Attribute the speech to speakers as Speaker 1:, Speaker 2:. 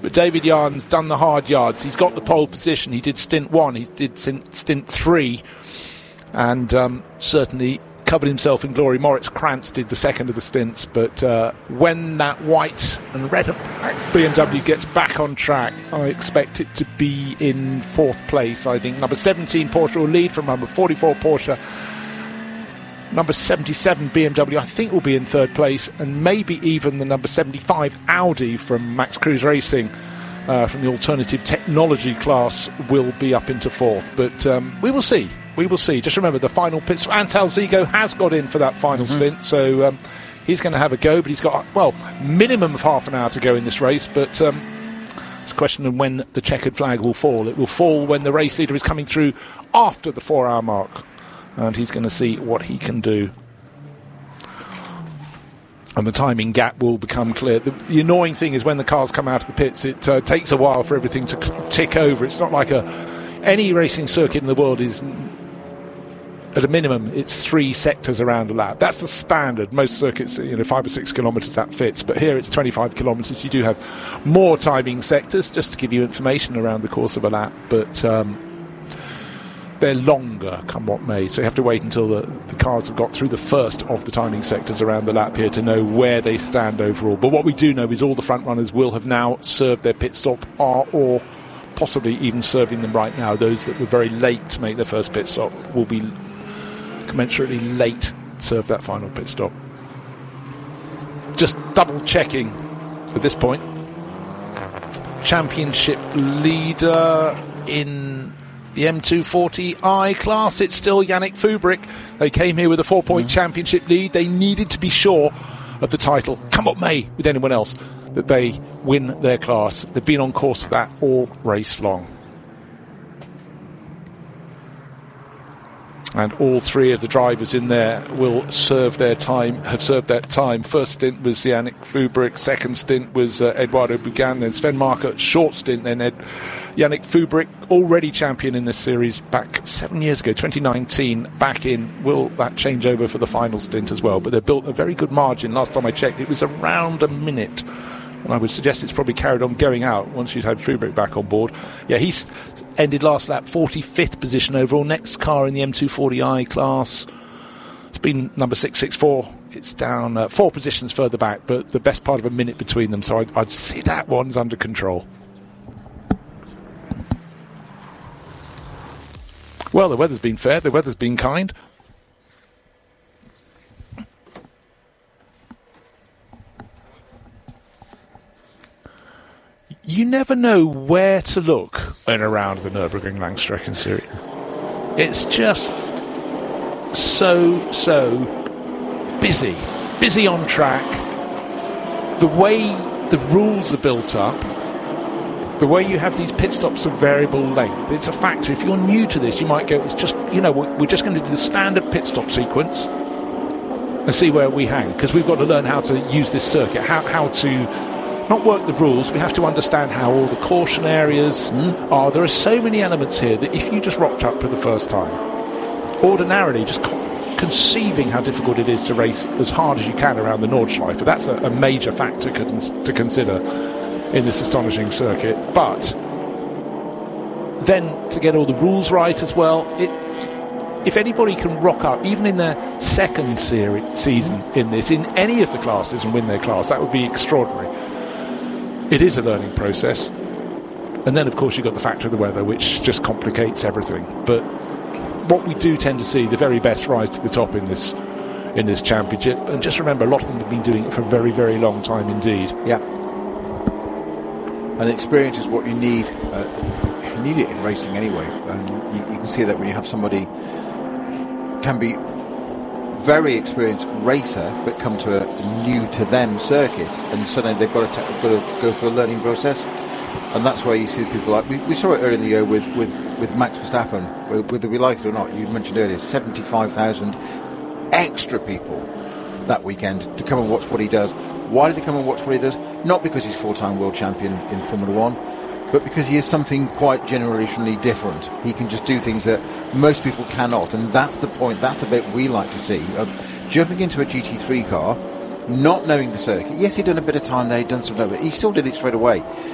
Speaker 1: But David Yarn's done the hard yards. He's got the pole position. He did stint 1. He did stint 3. And certainly covered himself in glory. Moritz Krantz did the second of the stints. But when that white and red BMW gets back on track, I expect it to be in 4th place. I think number 17 Porsche will lead from number 44 Porsche. Number 77 BMW, I think, will be in 3rd place, and maybe even the number 75 Audi from Max Cruz Racing from the alternative technology class will be up into 4th. But we will see. We will see. Just remember, the final pits. Antal Zigo has got in for that final stint, so he's going to have a go, but he's got, minimum of half an hour to go in this race, but it's a question of when the checkered flag will fall. It will fall when the race leader is coming through after the 4-hour mark. And he's going to see what he can do. And the timing gap will become clear. The annoying thing is when the cars come out of the pits, it takes a while for everything to tick over. It's not like any racing circuit in the world is, at a minimum, it's 3 sectors around a lap. That's the standard. Most circuits, 5 or 6 kilometres, that fits. But here it's 25 kilometres. You do have more timing sectors, just to give you information around the course of a lap. But they're longer, come what may, so you have to wait until the cars have got through the first of the timing sectors around the lap here to know where they stand overall. But what we do know is all the front runners will have now served their pit stop, or possibly even serving them right now. Those that were very late to make their first pit stop will be commensurately late to serve that final pit stop. Just double checking at this point. Championship leader in the M240i class, it's still Yannick Fubrick. They came here with a 4-point championship lead. They needed to be sure of the title, come what may, with anyone else, that they win their class. They've been on course for that all race long. And all 3 of the drivers in there will serve their time, have served that time. First stint was Yannick Fubrick, second stint was Eduardo Bugan, then Sven Marker, short stint, then Yannick Fubrick, already champion in this series back 7 years ago, 2019, back in. Will that change over for the final stint as well? But they've built a very good margin. Last time I checked, it was around a minute. And I would suggest it's probably carried on going out once you've had Fubrick back on board. Yeah, he's ended last lap 45th position overall. Next car in the M240i class, it's been number 664. It's down 4 positions further back, but the best part of a minute between them. So I'd say that one's under control. Well, the weather's been fair. The weather's been kind. You never know where to look in around the Nürburgring Langstrecken Series. It's just so busy on track. The way the rules are built up, the way you have these pit stops of variable length, it's a factor. If you're new to this, you might go, it's just, we're just going to do the standard pit stop sequence and see where we hang, because we've got to learn how to use this circuit, how to not work the rules. We have to understand how all the caution areas are. There are so many elements here that if you just rocked up for the first time, ordinarily just conceiving how difficult it is to race as hard as you can around the Nordschleife, that's a major factor to consider in this astonishing circuit. But then to get all the rules right as well, if anybody can rock up, even in their second season in any of the classes and win their class, that would be extraordinary. It is a learning process. And then, of course, you've got the factor of the weather, which just complicates everything. But what we do tend to see, the very best rise to the top in this championship. And just remember, a lot of them have been doing it for a very, very long time indeed.
Speaker 2: Yeah. And experience is what you need. You need it in racing anyway. And you can see that when you have somebody can be very experienced racer but come to a new to them circuit, and suddenly they've got to go through a learning process. And that's where you see people like we saw it earlier in the year with Max Verstappen, whether we like it or not. You mentioned earlier 75,000 extra people that weekend to come and watch what he does. Why do they come and watch what he does? Not because he's 4-time world champion in Formula One, but because he is something quite generationally different. He can just do things that most people cannot, and that's the point. That's the bit we like to see, of jumping into a GT3 car, not knowing the circuit. Yes, he'd done a bit of time there, he'd done some, but he still did it straight away.